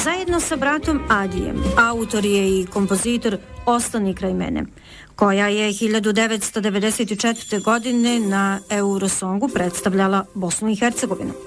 zajedno sa bratom Adijem. Autor je i kompozitor Ostani kraj mene, koja je 1994. godine na Eurosongu predstavljala Bosnu i Hercegovinu.